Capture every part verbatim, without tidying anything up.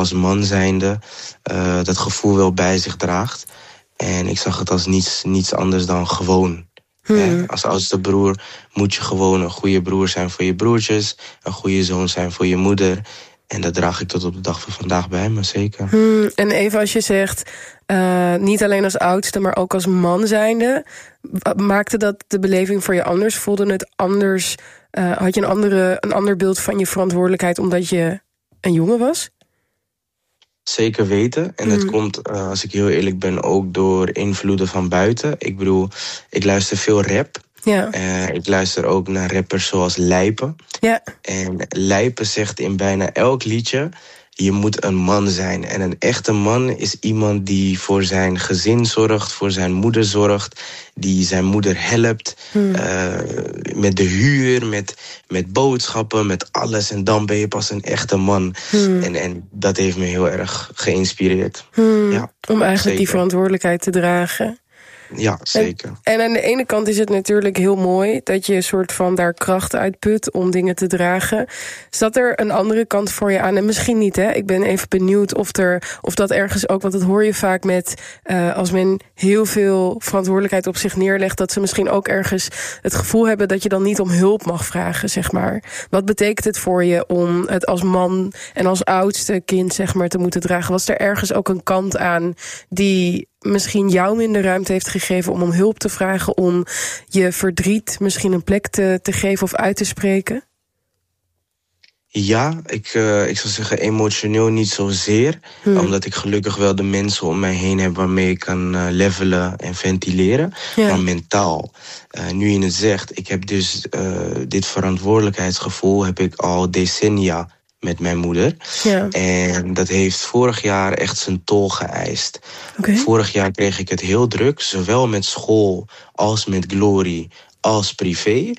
als man zijnde uh, dat gevoel wel bij zich draagt. En ik zag het als niets, niets anders dan gewoon. Hmm. Hè? Als oudste broer moet je gewoon een goede broer zijn voor je broertjes, een goede zoon zijn voor je moeder. En dat draag ik tot op de dag van vandaag bij me, zeker. Hmm. En even als je zegt, uh, niet alleen als oudste, maar ook als man zijnde, maakte dat de beleving voor je anders? Voelde het anders? Uh, had je een, andere, een ander beeld van je verantwoordelijkheid omdat je een jongen was? Zeker weten. En dat mm. komt, uh, als ik heel eerlijk ben, ook door invloeden van buiten. Ik bedoel, ik luister veel rap. Ja. Uh, ik luister ook naar rappers zoals Lijpen. Ja. En Lijpen zegt in bijna elk liedje, je moet een man zijn. En een echte man is iemand die voor zijn gezin zorgt, voor zijn moeder zorgt, die zijn moeder helpt, hmm. uh, met de huur, met, met boodschappen, met alles. En dan ben je pas een echte man. Hmm. En, en dat heeft me heel erg geïnspireerd. Hmm. Ja, om eigenlijk zeker die verantwoordelijkheid te dragen. Ja, zeker. En, en aan de ene kant is het natuurlijk heel mooi dat je een soort van daar kracht uitput om dingen te dragen. Zat er een andere kant voor je aan? En misschien niet, hè? Ik ben even benieuwd of, er, of dat ergens ook, want dat hoor je vaak met uh, als men heel veel verantwoordelijkheid op zich neerlegt, dat ze misschien ook ergens het gevoel hebben dat je dan niet om hulp mag vragen, zeg maar. Wat betekent het voor je om het als man en als oudste kind, zeg maar, te moeten dragen? Was er ergens ook een kant aan die misschien jou minder ruimte heeft gegeven om om hulp te vragen, om je verdriet misschien een plek te, te geven of uit te spreken? Ja, ik, uh, ik zou zeggen emotioneel niet zozeer. Hmm. Omdat ik gelukkig wel de mensen om mij heen heb waarmee ik kan uh, levelen en ventileren. Ja. Maar mentaal, uh, nu je het zegt, ik heb dus uh, dit verantwoordelijkheidsgevoel heb ik al decennia met mijn moeder. Ja. En dat heeft vorig jaar echt zijn tol geëist. Okay. Vorig jaar kreeg ik het heel druk, zowel met school als met Glory, als privé.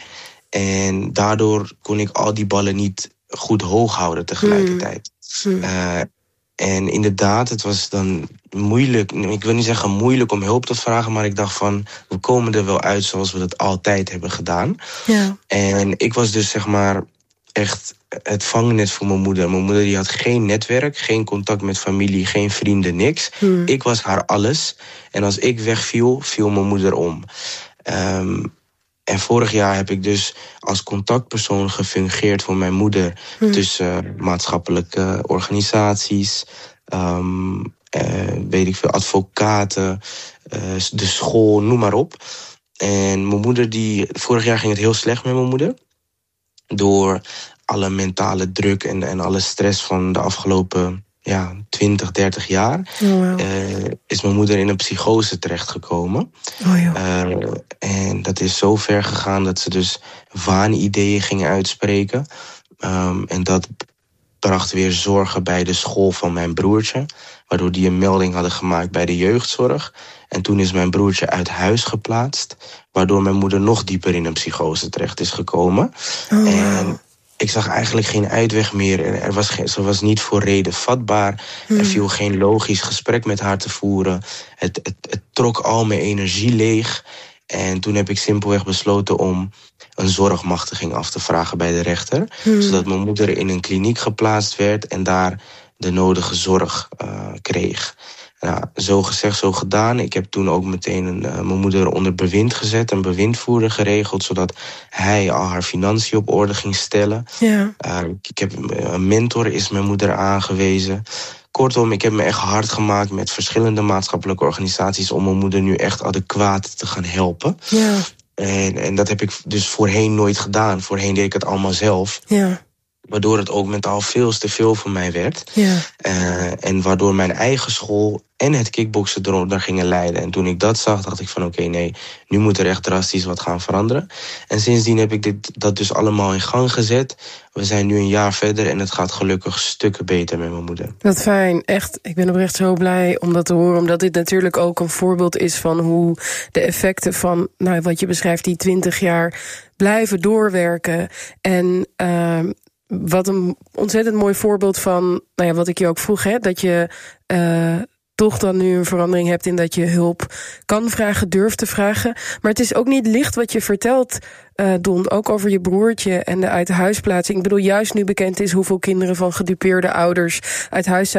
En daardoor kon ik al die ballen niet goed hoog houden tegelijkertijd. Mm. Uh, en inderdaad, het was dan moeilijk, ik wil niet zeggen moeilijk om hulp te vragen, maar ik dacht van, we komen er wel uit zoals we dat altijd hebben gedaan. Ja. En ik was dus zeg maar echt het vangnet voor mijn moeder. Mijn moeder die had geen netwerk, geen contact met familie, geen vrienden, niks. Hmm. Ik was haar alles. En als ik wegviel, viel mijn moeder om. Um, en vorig jaar heb ik dus als contactpersoon gefungeerd voor mijn moeder. Hmm. Tussen uh, maatschappelijke organisaties, um, uh, weet ik veel, advocaten, uh, de school, noem maar op. En mijn moeder, die vorig jaar ging het heel slecht met mijn moeder. Door alle mentale druk en, en alle stress van de afgelopen ja, twintig, dertig jaar. Oh, wow. uh, is mijn moeder in een psychose terechtgekomen. Oh, uh, en dat is zo ver gegaan dat ze dus waanideeën ging uitspreken. Um, en dat bracht weer zorgen bij de school van mijn broertje, waardoor die een melding hadden gemaakt bij de jeugdzorg. En toen is mijn broertje uit huis geplaatst, waardoor mijn moeder nog dieper in een psychose terecht is gekomen. Oh, wow. En ik zag eigenlijk geen uitweg meer. Er was geen, ze was niet voor reden vatbaar. Hmm. Er viel geen logisch gesprek met haar te voeren. Het, het, het trok al mijn energie leeg. En toen heb ik simpelweg besloten om een zorgmachtiging af te vragen bij de rechter. Hmm. Zodat mijn moeder in een kliniek geplaatst werd en daar de nodige zorg uh, kreeg. Nou, zo gezegd, zo gedaan. Ik heb toen ook meteen een, uh, mijn moeder onder bewind gezet, een bewindvoerder geregeld, zodat hij al haar financiën op orde ging stellen. Ja. Uh, ik heb een mentor, is mijn moeder aangewezen. Kortom, ik heb me echt hard gemaakt met verschillende maatschappelijke organisaties om mijn moeder nu echt adequaat te gaan helpen. Ja. En, en dat heb ik dus voorheen nooit gedaan. Voorheen deed ik het allemaal zelf. Ja. Waardoor het ook mentaal veel te veel voor mij werd. Ja. Uh, en waardoor mijn eigen school en het kickboksen eronder gingen leiden. En toen ik dat zag, dacht ik van oké, okay, nee, nu moet er echt drastisch wat gaan veranderen. En sindsdien heb ik dit, dat dus allemaal in gang gezet. We zijn nu een jaar verder en het gaat gelukkig stukken beter met mijn moeder. Wat fijn, echt. Ik ben oprecht zo blij om dat te horen. Omdat dit natuurlijk ook een voorbeeld is van hoe de effecten van, nou, wat je beschrijft, die twintig jaar blijven doorwerken. En uh, wat een ontzettend mooi voorbeeld van, nou ja, wat ik je ook vroeg, hè, dat je uh, toch dan nu een verandering hebt in dat je hulp kan vragen, durft te vragen. Maar het is ook niet licht wat je vertelt, uh, Don, ook over je broertje en de uithuisplaatsing. Ik bedoel, juist nu bekend is hoeveel kinderen van gedupeerde ouders uit huis zijn